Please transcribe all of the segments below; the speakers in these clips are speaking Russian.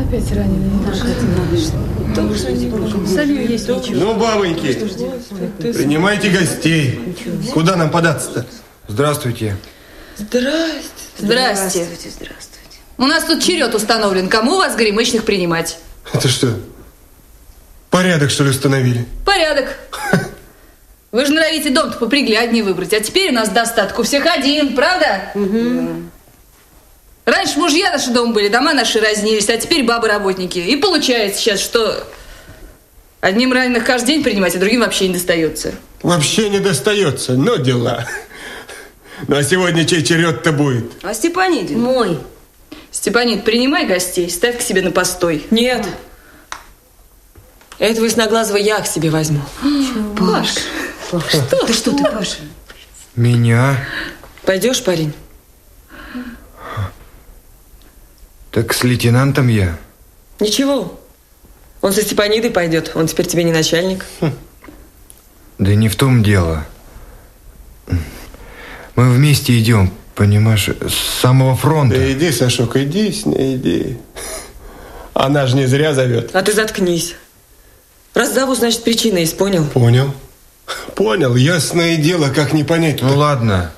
Опять раненый. Солью есть ничего. Ну, бабоньки, принимайте гостей. Куда нам податься-то? Здравствуйте. Здрасте. Здрасте. У нас тут черед установлен. Кому вас горемычных принимать? Это что, порядок, что ли, установили? Порядок. Вы же норовите дом-то попригляднее выбрать. А теперь у нас достаток у всех один, правда? Угу. Раньше мужья наши дома были, дома наши разнились, а теперь бабы-работники. И получается сейчас, что одним раненых каждый день принимать, а другим вообще не достается. Вообще не достается, но дела. Ну, а сегодня чей черед-то будет? А Степанидин? Мой. Степанид, принимай гостей, ставь к себе на постой. Нет. Этого ясноглазого я к себе возьму. Пашка. Что ты, Паша? Меня? Пойдешь, парень? Так с лейтенантом я. Ничего. Он со Степанидой пойдет. Он теперь тебе не начальник. Да не в том дело. Мы вместе идем, понимаешь, с самого фронта. Да иди, Сашок, иди с ней, иди. Она же не зря зовет. А ты заткнись. Раз зову, значит, причина есть, понял? Понял. Понял, ясное дело, как не понять-то. Ну ладно.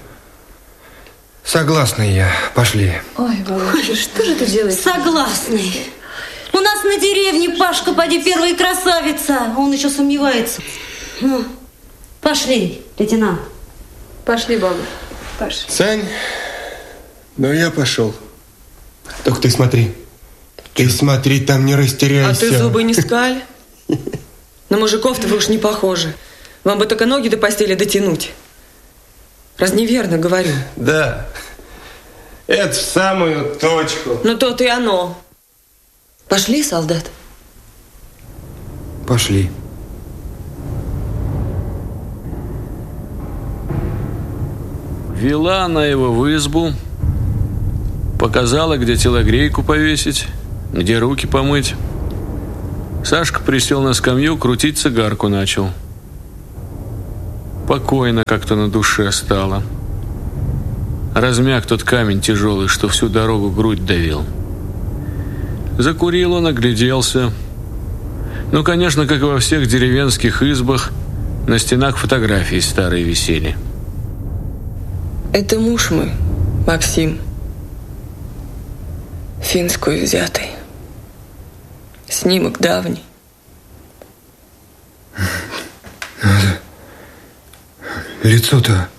Согласна я. Пошли. Ой, Володя, что же ты делаешь? Согласны. У нас на деревне Пашка, поди, первая красавица. Он еще сомневается. Ну, пошли, лейтенант. Пошли, баба. Паша. Сань, ну я пошел. Только ты смотри. Ты смотри, там не растеряйся. А ты зубы не скаль. На мужиков-то вы уж не похожи. Вам бы только ноги до постели дотянуть. Раз неверно говорю. Да. Это в самую точку. Ну то-то и оно. Пошли, солдат. Пошли. Вела она его в избу, показала, где телогрейку повесить, где руки помыть. Сашка присел на скамью, крутить цигарку начал. Покойно как-то на душе стало. Размяк тот камень тяжелый, что всю дорогу грудь давил. Закурил он, огляделся. Ну, конечно, как и во всех деревенских избах, на стенах фотографии старые висели. Это муж мой, Максим. Финскую взятый. Снимок давний. Лицо-то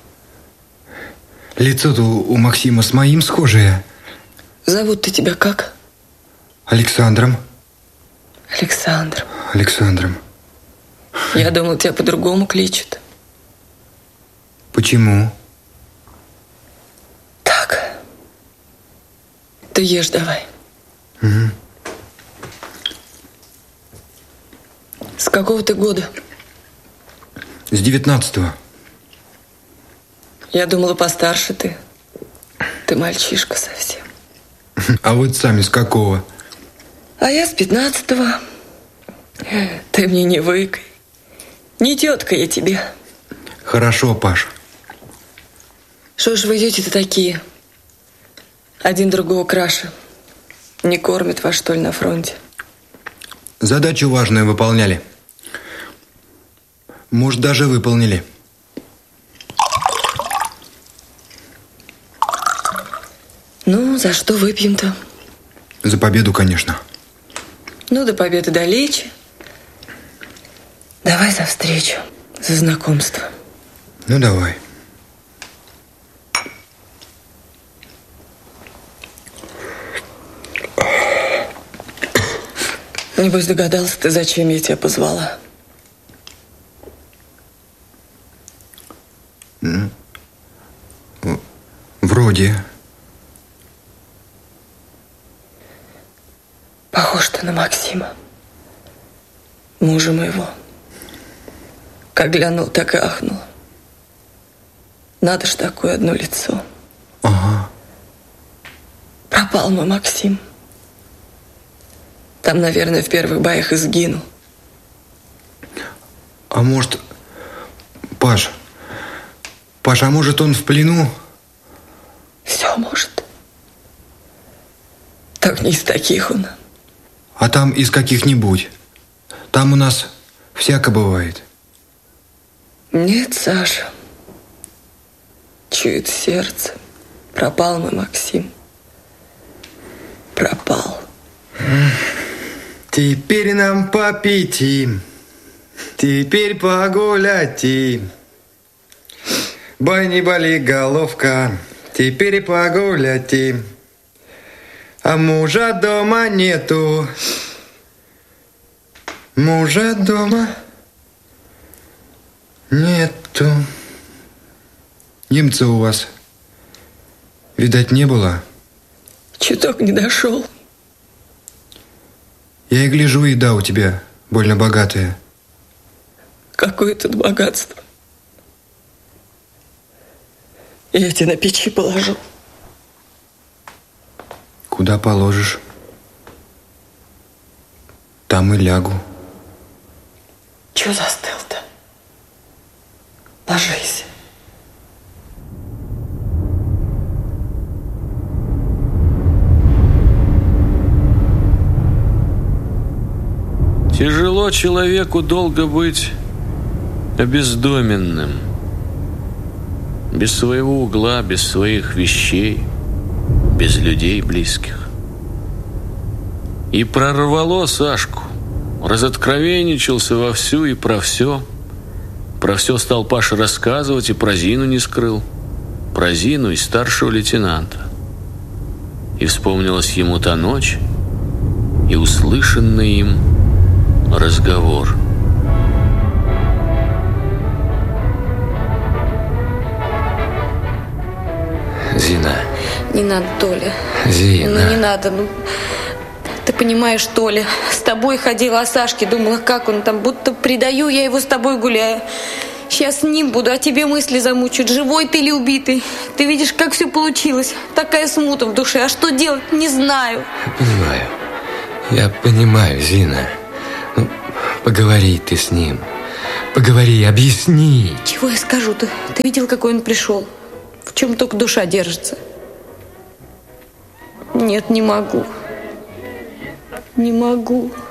у Максима с моим схожее. Зовут-то тебя как? Александром. Александром. Я думал, тебя по-другому кличут. Почему? Так. Ты ешь давай. Угу. С какого ты года? С 19-го. Я думала, постарше ты. Ты мальчишка совсем. А вот сами с какого? А я с 15-го. Ты мне не выкай. Не тетка я тебе. Хорошо, Паш. Что ж вы идете-то такие? Один другого краше. Не кормят вас, что ли, на фронте? Задачу важную выполняли. Может, даже выполнили. Ну, за что выпьем-то? За победу, конечно. Ну, до победы далече. Давай за встречу, за знакомство. Ну, давай. Небось, догадался ты, зачем я тебя позвала? Вроде. Похож ты на Максима, мужа моего. Как глянул, так и ахнул. Надо ж такое одно лицо. Ага. Пропал мой Максим. Там, наверное, в первых боях и сгинул. А может... Паш, а может он в плену? Все может. Так не из таких он. а там из каких-нибудь. Там у нас всяко бывает. Нет, Саша. Чует сердце. Пропал мой Максим. Пропал. Теперь нам попить им, теперь погулять им. Бай, не боли, головка, теперь погулять им. А мужа дома нету. Мужа дома нету. Немца у вас, видать, не было? Чуток не дошел. Я и гляжу, еда у тебя больно богатая. Какое тут богатство. Я тебе на печи положу. Куда положишь, там и лягу. Чего застыл-то? Ложись. Тяжело человеку долго быть обездоменным, без своего угла, без своих вещей, без людей близких. И прорвало Сашку, разоткровенничался вовсю и про все. Про все стал Паша рассказывать и про Зину не скрыл, про Зину и старшего лейтенанта. И вспомнилась ему та ночь и услышанный им разговор. Зина. Не надо, Толя. Зина. Ну, не надо, ну... Ты понимаешь, Толя, с тобой ходила о Сашке, думала, как он там, будто предаю я его, с тобой гуляю. Сейчас с ним буду, а тебе мысли замучают, живой ты или убитый. Ты видишь, как все получилось. Такая смута в душе, а что делать, не знаю. Я понимаю, Зина. Ну, поговори ты с ним. Поговори, объясни. Чего я скажу-то? Ты видел, какой он пришел? В чем только душа держится? Нет, не могу. Не могу.